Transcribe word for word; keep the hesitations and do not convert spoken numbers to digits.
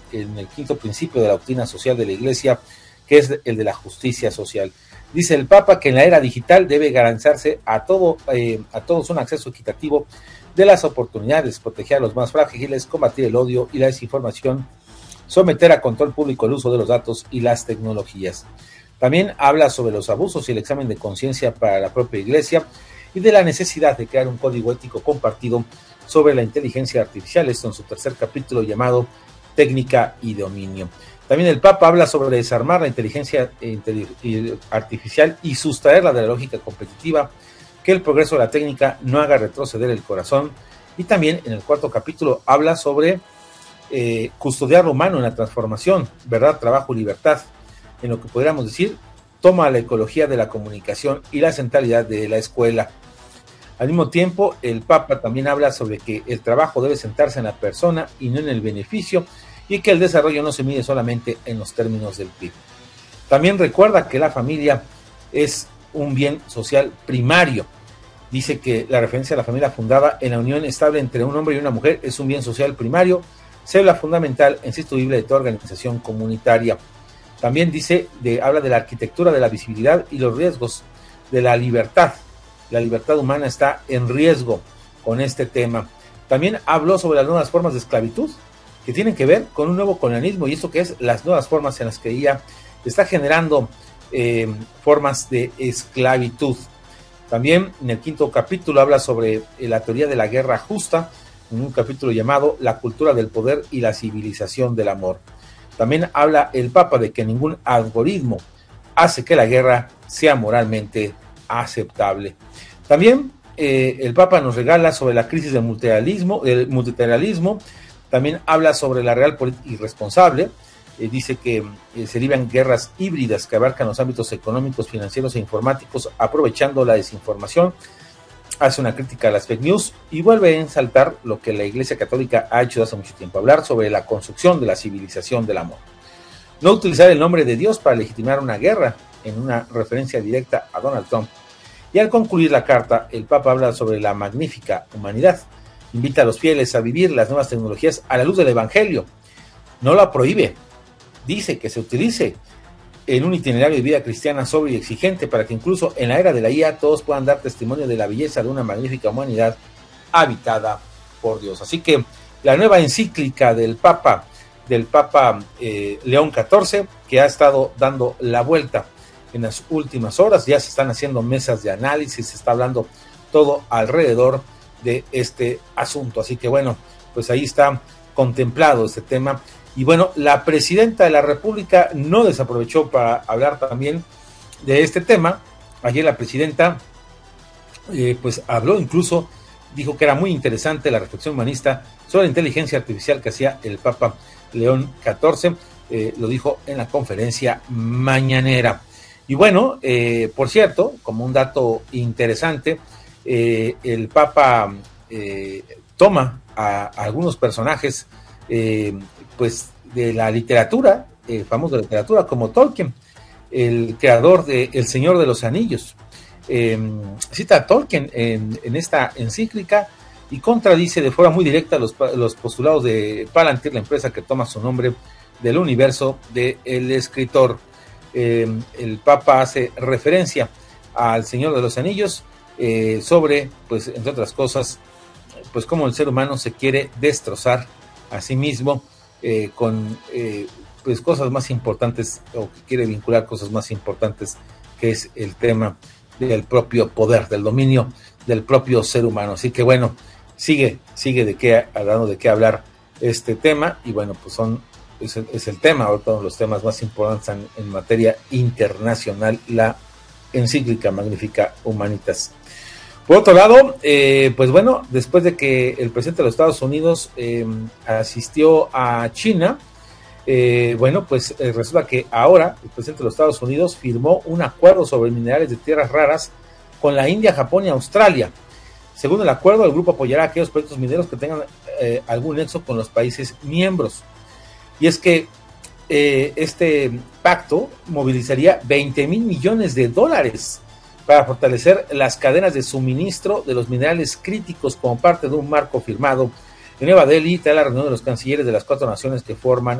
en el quinto principio de la doctrina social de la Iglesia, que es el de la justicia social. Dice el Papa que en la era digital debe garantizarse a, todo, eh, a todos un acceso equitativo de las oportunidades, proteger a los más frágiles, combatir el odio y la desinformación, someter a control público el uso de los datos y las tecnologías. También habla sobre los abusos y el examen de conciencia para la propia Iglesia y de la necesidad de crear un código ético compartido sobre la inteligencia artificial, esto en su tercer capítulo llamado Técnica y Dominio. También el Papa habla sobre desarmar la inteligencia artificial y sustraerla de la lógica competitiva, que el progreso de la técnica no haga retroceder el corazón. Y también en el cuarto capítulo habla sobre eh, custodiar lo humano en la transformación, verdad, trabajo y libertad, en lo que podríamos decir, toma la ecología de la comunicación y la centralidad de la escuela. Al mismo tiempo, el Papa también habla sobre que el trabajo debe centrarse en la persona y no en el beneficio, y que el desarrollo no se mide solamente en los términos del P I B. También recuerda que la familia es un bien social primario. Dice que la referencia a la familia fundada en la unión estable entre un hombre y una mujer es un bien social primario, célula fundamental e insustituible de toda organización comunitaria. También dice, de, habla de la arquitectura de la visibilidad y los riesgos de la libertad. La libertad humana está en riesgo con este tema. También habló sobre las nuevas formas de esclavitud que tienen que ver con un nuevo colonialismo, y esto que es las nuevas formas en las que ella está generando eh, formas de esclavitud. También en el quinto capítulo habla sobre la teoría de la guerra justa, en un capítulo llamado La cultura del poder y la civilización del amor. También habla el Papa de que ningún algoritmo hace que la guerra sea moralmente aceptable. También eh, el Papa nos regala sobre la crisis del multilateralismo, del multilateralismo. También habla sobre la real política irresponsable. Eh, dice que eh, se libran guerras híbridas que abarcan los ámbitos económicos, financieros e informáticos, aprovechando la desinformación. Hace una crítica a las fake news y vuelve a ensaltar lo que la Iglesia Católica ha hecho hace mucho tiempo, hablar sobre la construcción de la civilización del amor. No utilizar el nombre de Dios para legitimar una guerra, en una referencia directa a Donald Trump. Y al concluir la carta, el Papa habla sobre la magnífica humanidad. Invita a los fieles a vivir las nuevas tecnologías a la luz del Evangelio. No la prohíbe. Dice que se utilice en un itinerario de vida cristiana sobrio y exigente para que incluso en la era de la I A todos puedan dar testimonio de la belleza de una magnífica humanidad habitada por Dios. Así que la nueva encíclica del Papa, del Papa eh, León catorce, que ha estado dando la vuelta en las últimas horas, ya se están haciendo mesas de análisis, se está hablando todo alrededor de este asunto. Así que bueno, pues ahí está contemplado este tema. Y bueno, la presidenta de la República no desaprovechó para hablar también de este tema. Ayer la presidenta eh, pues habló, incluso dijo que era muy interesante la reflexión humanista sobre la inteligencia artificial que hacía el Papa León catorce, eh, lo dijo en la conferencia mañanera. Y bueno, eh, por cierto, como un dato interesante, eh, el Papa eh, toma a, a algunos personajes eh, pues de la literatura, eh, famoso de la literatura, como Tolkien, el creador de El Señor de los Anillos. Eh, cita a Tolkien en, en esta encíclica y contradice de forma muy directa los, los postulados de Palantir, la empresa que toma su nombre del universo del escritor. Eh, el Papa hace referencia al Señor de los Anillos eh, sobre, pues entre otras cosas, pues cómo el ser humano se quiere destrozar a sí mismo eh, con eh, pues cosas más importantes, o que quiere vincular cosas más importantes, que es el tema del propio poder, del dominio del propio ser humano. Así que bueno, sigue, sigue de qué, hablando de qué hablar este tema, y bueno, pues son es el, es el tema, ahorita uno de los temas más importantes en, en materia internacional, la encíclica Magnificat Humanitas. Por otro lado, eh, pues bueno, después de que el presidente de los Estados Unidos eh, asistió a China, eh, bueno, pues eh, resulta que ahora el presidente de los Estados Unidos firmó un acuerdo sobre minerales de tierras raras con la India, Japón y Australia. Según el acuerdo, el grupo apoyará aquellos proyectos mineros que tengan eh, algún nexo con los países miembros. Y es que eh, este pacto movilizaría veinte mil millones de dólares para fortalecer las cadenas de suministro de los minerales críticos como parte de un marco firmado en Nueva Delhi tras la reunión de los cancilleres de las cuatro naciones que forman